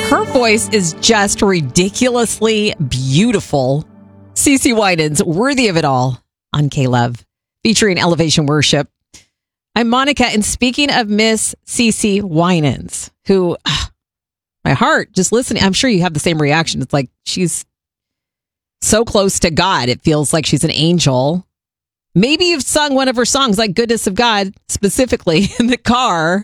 Her voice is just ridiculously beautiful. CeCe Winans, Worthy of It All on K-Love, featuring Elevation Worship. I'm Monica, and speaking of Miss CeCe Winans, who, my heart, just listening, I'm sure you have the same reaction. It's like she's so close to God. It feels like she's an angel. Maybe you've sung one of her songs, like Goodness of God, specifically in the car.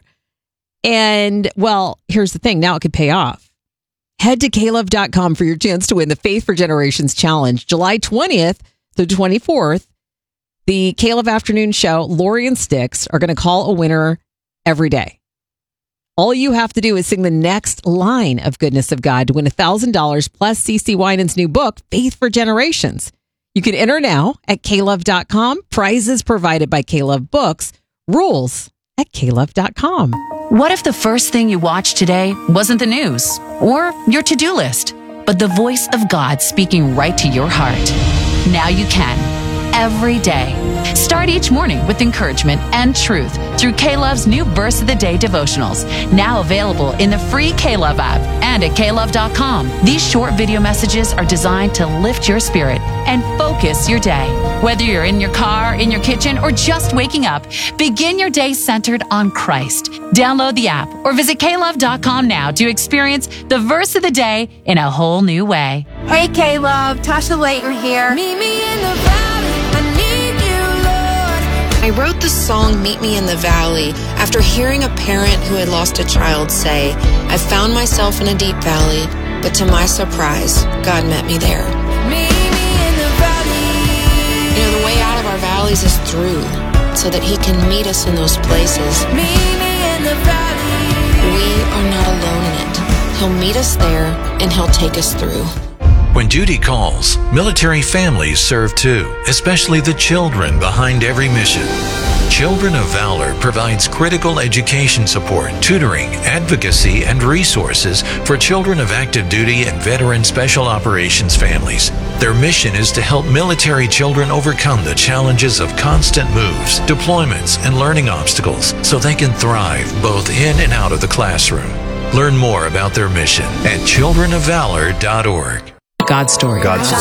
And, well, here's the thing. Now it could pay off. Head to klove.com for your chance to win the Faith for Generations Challenge. July 20th to 24th, the K-Love Afternoon Show, Lori and Styx are going to call a winner every day. All you have to do is sing the next line of Goodness of God to win $1,000 plus CeCe Winans' new book, Faith for Generations. You can enter now at klove.com. Prizes provided by K-Love Books. Rules at klove.com. What if the first thing you watched today wasn't the news or your to-do list, but the voice of God speaking right to your heart? Now you can, every day. Start each morning with encouragement and truth through K-Love's new Verse of the Day devotionals, now available in the free K-Love app and at klove.com. These short video messages are designed to lift your spirit and focus your day. Whether you're in your car, in your kitchen, or just waking up, begin your day centered on Christ. Download the app or visit klove.com now to experience the Verse of the Day in a whole new way. Hey K-Love, Tasha Layton here. Meet me in the valley, I need you, Lord. I wrote the song Meet Me in the Valley after hearing a parent who had lost a child say, I found myself in a deep valley, but to my surprise, God met me there. Meet me in the valley. You know, the way out of our valleys is through, so that He can meet us in those places. Meet me in the valley. We are not alone in it. He'll meet us there, and He'll take us through. When duty calls, military families serve too, especially the children behind every mission. Children of Valor provides critical education support, tutoring, advocacy, and resources for children of active duty and veteran special operations families. Their mission is to help military children overcome the challenges of constant moves, deployments, and learning obstacles so they can thrive both in and out of the classroom. Learn more about their mission at childrenofvalor.org. God Stories.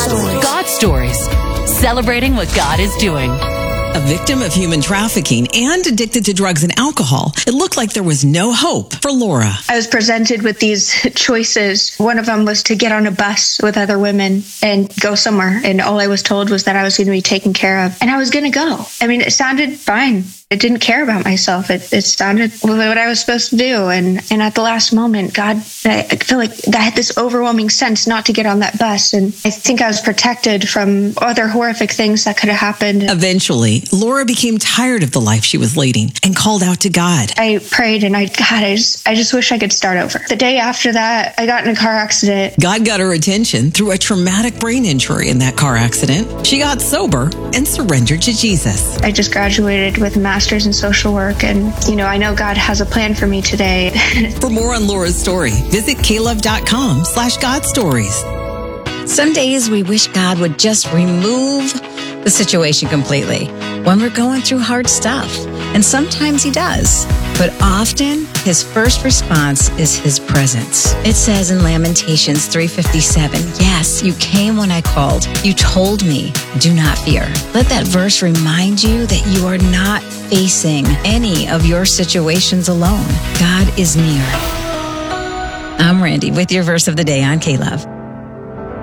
God Stories. Celebrating what God is doing. A victim of human trafficking and addicted to drugs and alcohol, it looked like there was no hope for Laura. I was presented with these choices. One of them was to get on a bus with other women and go somewhere. And all I was told was that I was going to be taken care of. And I was going to go. I mean, it sounded fine. I didn't care about myself. It sounded what I was supposed to do. And at the last moment, God, I feel like I had this overwhelming sense not to get on that bus. And I think I was protected from other horrific things that could have happened. Eventually, Laura became tired of the life she was leading and called out to God. I prayed and I just wish I could start over. The day after that, I got in a car accident. God got her attention through a traumatic brain injury in that car accident. She got sober and surrendered to Jesus. I just graduated with a master's in social work, and I know God has a plan for me today. For more on Laura's story, visit klove.com/GodStories. Some days we wish God would just remove the situation completely when we're going through hard stuff. And sometimes He does. But often, His first response is His presence. It says in Lamentations 3:57, yes, you came when I called. You told me, do not fear. Let that verse remind you that you are not facing any of your situations alone. God is near. I'm Randy with your verse of the day on K-Love.